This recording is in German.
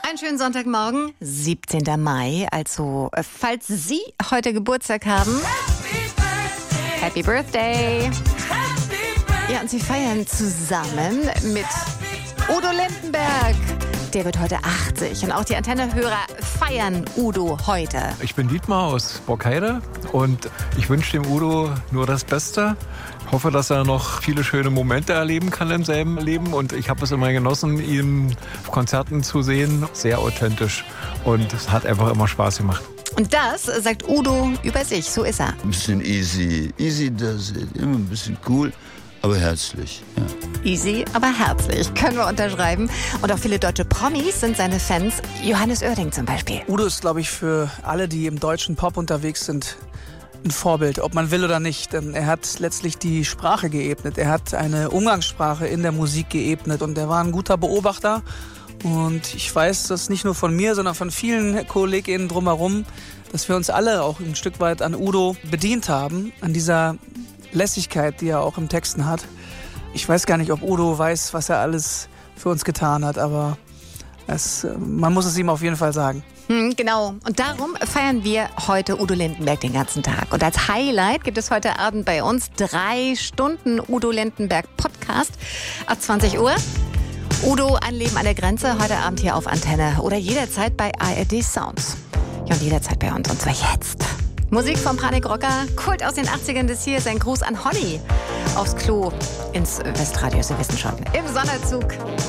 Einen schönen Sonntagmorgen, 17. Mai. Also, falls Sie heute Geburtstag haben, Happy Birthday! Ja, und Sie feiern zusammen mit Udo Lindenberg. Der wird heute 80 und auch die Antenne-Hörer feiern Udo heute. Ich bin Dietmar aus Borkheide und ich wünsche dem Udo nur das Beste. Hoffe, dass er noch viele schöne Momente erleben kann im selben Leben. Und ich habe es immer genossen, ihn auf Konzerten zu sehen. Sehr authentisch und es hat einfach immer Spaß gemacht. Und das sagt Udo über sich, so ist er. Ein bisschen easy does it, immer ein bisschen cool, aber herzlich. Ja. Easy, aber herzlich, können wir unterschreiben. Und auch viele deutsche Promis sind seine Fans. Johannes Oerding zum Beispiel. Udo ist, glaube ich, für alle, die im deutschen Pop unterwegs sind, ein Vorbild, ob man will oder nicht. Denn er hat letztlich die Sprache geebnet. Er hat eine Umgangssprache in der Musik geebnet und er war ein guter Beobachter. Und ich weiß das nicht nur von mir, sondern von vielen KollegInnen drumherum, dass wir uns alle auch ein Stück weit an Udo bedient haben, an dieser Lässigkeit, die er auch im Texten hat. Ich weiß gar nicht, ob Udo weiß, was er alles für uns getan hat, aber man muss es ihm auf jeden Fall sagen. Genau. Und darum feiern wir heute Udo Lindenberg den ganzen Tag. Und als Highlight gibt es heute Abend bei uns 3 Stunden Udo Lindenberg Podcast ab 20 Uhr. Udo, ein Leben an der Grenze, heute Abend hier auf Antenne oder jederzeit bei ARD Sounds. Ja, und jederzeit bei uns, und zwar jetzt. Musik vom Panikrocker, Kult aus den 80ern, das hier ist ein Gruß an Holly aufs Klo ins Westradio, Sie wissen schon, im Sonderzug.